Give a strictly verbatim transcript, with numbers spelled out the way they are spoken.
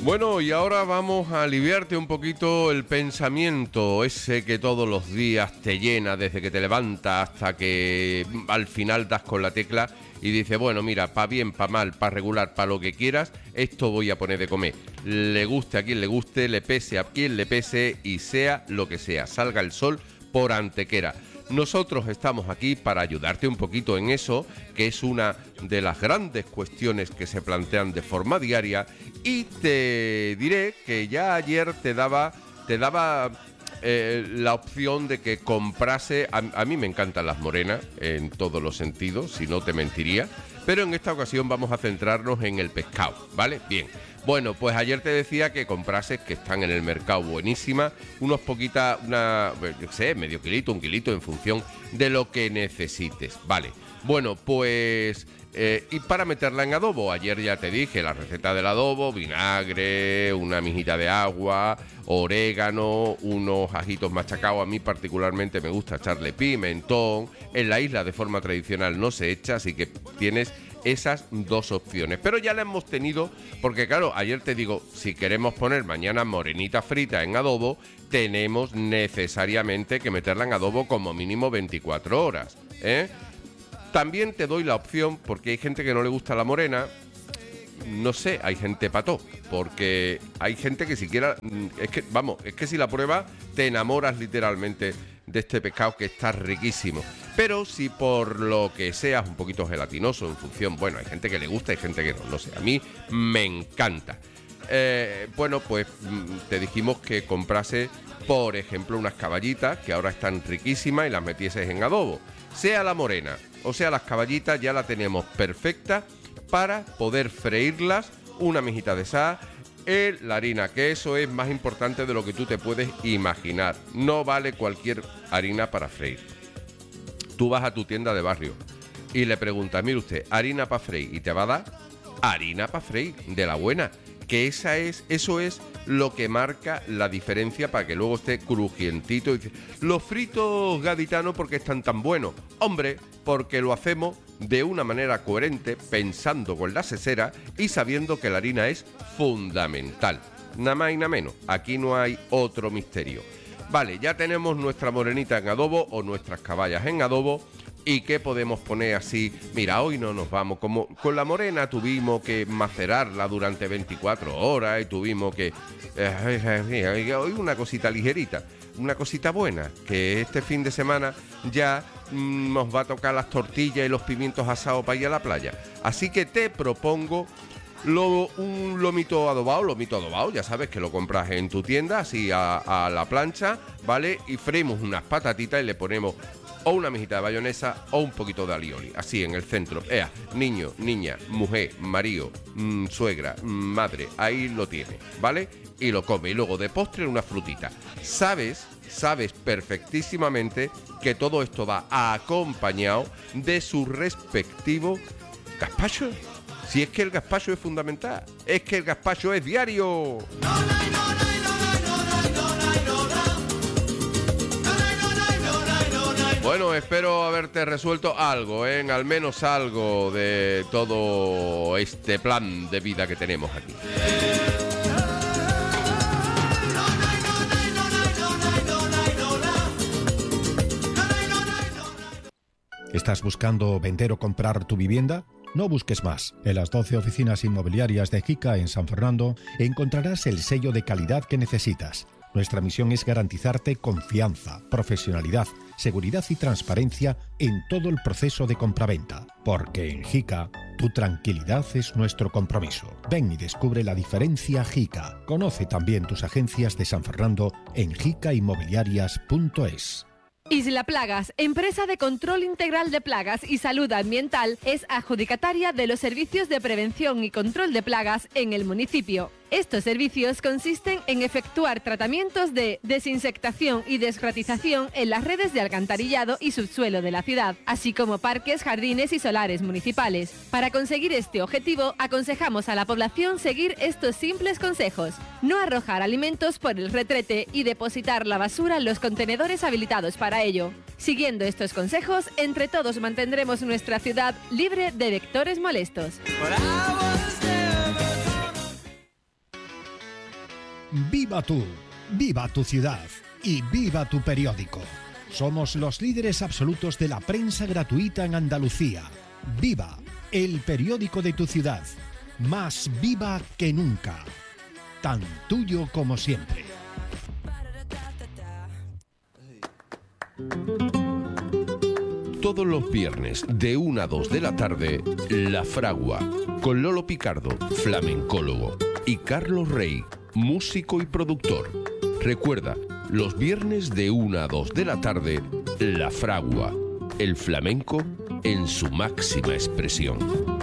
Bueno, y ahora vamos a aliviarte un poquito el pensamiento, ese que todos los días te llena desde que te levantas hasta que al final das con la tecla y dices, bueno, mira, pa' bien, pa' mal, pa' regular, pa' lo que quieras, esto voy a poner de comer. Le guste a quien le guste, le pese a quien le pese y sea lo que sea, salga el sol por antequera. Nosotros estamos aquí para ayudarte un poquito en eso, que es una de las grandes cuestiones que se plantean de forma diaria, y te diré que ya ayer te daba, te daba eh, la opción de que comprase, a, a mí me encantan las morenas en todos los sentidos, si no te mentiría, pero en esta ocasión vamos a centrarnos en el pescado, ¿vale? Bien. Bueno, pues ayer te decía que comprases, que están en el mercado buenísimas, unos poquitas, una, yo qué sé, medio kilito, un kilito, en función de lo que necesites. Vale, bueno, pues, eh, y para meterla en adobo, ayer ya te dije la receta del adobo, vinagre, una mijita de agua, orégano, unos ajitos machacados, a mí particularmente me gusta echarle pimentón, en la isla de forma tradicional no se echa, así que tienes esas dos opciones, pero ya la hemos tenido porque claro, ayer te digo, si queremos poner mañana morenita frita en adobo, tenemos necesariamente que meterla en adobo como mínimo veinticuatro horas, ¿eh? También te doy la opción, porque hay gente que no le gusta la morena, no sé, hay gente pató, porque hay gente que siquiera, es que, vamos, es que si la pruebas te enamoras literalmente de este pescado que está riquísimo. Pero si por lo que seas un poquito gelatinoso en función, bueno, hay gente que le gusta, hay gente que no, no sé, a mí me encanta. Eh, bueno, pues te dijimos que comprase, por ejemplo, unas caballitas que ahora están riquísimas y las metieses en adobo. Sea la morena o sea las caballitas, ya la tenemos perfecta para poder freírlas, una mijita de sal, el, la harina, que eso es más importante de lo que tú te puedes imaginar. No vale cualquier harina para freír. Tú vas a tu tienda de barrio y le preguntas, mire usted, harina para freír, y te va a dar harina para freír, de la buena, que esa es, eso es lo que marca la diferencia para que luego esté crujientito. Y dice, los fritos gaditanos, ¿por qué están tan buenos? Hombre, porque lo hacemos de una manera coherente, pensando con la cesera y sabiendo que la harina es fundamental. Nada más y nada menos, aquí no hay otro misterio. Vale, ya tenemos nuestra morenita en adobo o nuestras caballas en adobo. ¿Y qué podemos poner así? Mira, hoy no nos vamos. Como con la morena tuvimos que macerarla durante veinticuatro horas y tuvimos que... Eh, hoy una cosita ligerita, una cosita buena, que este fin de semana ya mmm, nos va a tocar las tortillas y los pimientos asados para ir a la playa. Así que te propongo lo, un lomito adobado, lomito adobado, ya sabes que lo compras en tu tienda, así a, a la plancha, ¿vale? Y freímos unas patatitas y le ponemos o una mijita de bayonesa o un poquito de alioli, así en el centro. Ea, niño, niña, mujer, marido, mmm, suegra, mmm, madre, ahí lo tiene, ¿vale? Y lo come. Y luego de postre una frutita. Sabes, sabes perfectísimamente que todo esto va acompañado de su respectivo gazpacho. Si es que el gazpacho es fundamental, es que el gazpacho es diario. Bueno, espero haberte resuelto algo, ¿eh? Al menos algo de todo este plan de vida que tenemos aquí. ¿Estás buscando vender o comprar tu vivienda? No busques más. En las doce oficinas inmobiliarias de Jica en San Fernando encontrarás el sello de calidad que necesitas. Nuestra misión es garantizarte confianza, profesionalidad, seguridad y transparencia en todo el proceso de compraventa. Porque en Jica, tu tranquilidad es nuestro compromiso. Ven y descubre la diferencia Jica. Conoce también tus agencias de San Fernando en jica inmobiliarias punto es. Isla Plagas, empresa de control integral de plagas y salud ambiental, es adjudicataria de los servicios de prevención y control de plagas en el municipio. Estos servicios consisten en efectuar tratamientos de desinsectación y desratización en las redes de alcantarillado y subsuelo de la ciudad, así como parques, jardines y solares municipales. Para conseguir este objetivo, aconsejamos a la población seguir estos simples consejos: no arrojar alimentos por el retrete y depositar la basura en los contenedores habilitados para ello. Siguiendo estos consejos, entre todos mantendremos nuestra ciudad libre de vectores molestos. ¡Viva tú! ¡Viva tu ciudad! ¡Y viva tu periódico! Somos los líderes absolutos de la prensa gratuita en Andalucía. ¡Viva! El periódico de tu ciudad. Más viva que nunca. Tan tuyo como siempre. Todos los viernes de una a dos de la tarde, La Fragua, con Lolo Picardo, flamencólogo, y Carlos Rey, músico y productor. Recuerda, los viernes de una a dos de la tarde, La Fragua, el flamenco en su máxima expresión.